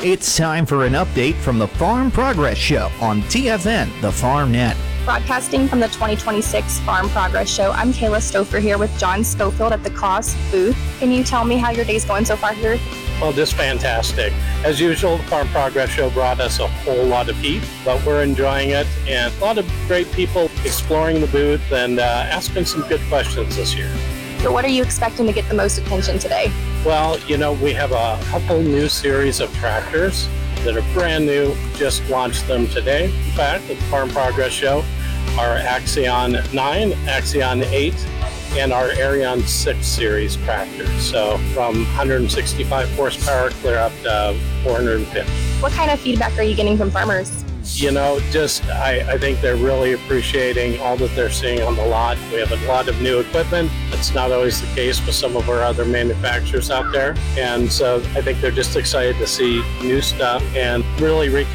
It's time for an update from the Farm Progress Show on TFN, the FarmNet. Broadcasting from the 2026 Farm Progress Show, I'm Kayla Stouffer here with John Schofield at the Cost booth. Can you tell me how your day's going so far here? Well, just fantastic. As usual, the Farm Progress Show brought us a whole lot of heat, but we're enjoying it, and a lot of great people exploring the booth and asking some good questions this year. So what are you expecting to get the most attention today? Well, we have a couple new series of tractors that are brand new, just launched them today. In fact, at the Farm Progress Show, our Axion 9, Axion 8, and our Arion 6 series tractors. So from 165 horsepower clear up to 450. What kind of feedback are you getting from farmers? I think they're really appreciating all that they're seeing on the lot. We have a lot of new equipment. That's not always the case with some of our other manufacturers out there. And so I think they're just excited to see new stuff and really